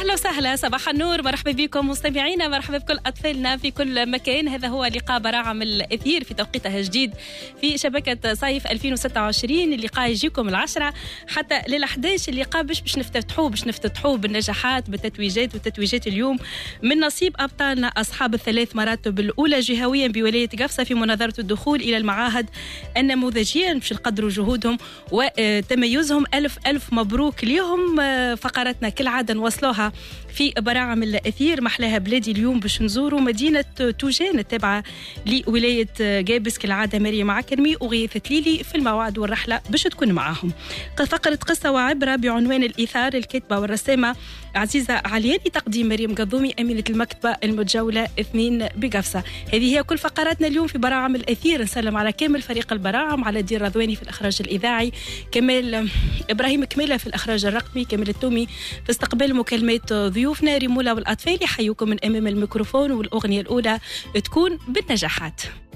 أهلا وسهلا، صباح النور، مرحبا بكم مستمعينا، مرحبا بكل أطفالنا في كل مكان. هذا هو لقاء براعم الأثير في توقيتها جديد في شبكة صيف 2026. اللقاء يجيكم 10 حتى لل11. اللقاء باش نفتتحوه بالنجاحات، بالتتويجات اليوم من نصيب أبطالنا أصحاب الثلاث مراتب الأولى جهويا بولاية قفصة في مناظرة الدخول إلى المعاهد النموذجية. باش نقدروا جهودهم وتميزهم. ألف مبروك اليوم. فقرتنا كالعادة نوصلوها في براعم الأثير. محلاها بلادي اليوم باش نزوروا مدينة توجان التابعة لولاية قابس كالعادة. مريم عكرمي وغيث تليلي في الموعد والرحلة باش تكون معاهم. فقرة قصة وعبرة بعنوان الإيثار، الكاتبة والرسامة عزيزة علياني، تقديم مريم قضومي أمينة المكتبة المتجولة 2 بقفصة. هذه هي كل فقراتنا اليوم في براعم الأثير. نسلم على كامل فريق البراعم، على دير رضواني في الإخراج الإذاعي، كمال إبراهيم كميلة في الإخراج الرقمي، كمال التومي في استقبال مكالمات ضيوفنا، ريمولا والأطفال يحيوكم من أمام الميكروفون. والأغنية الأولى تكون بالنجاحات.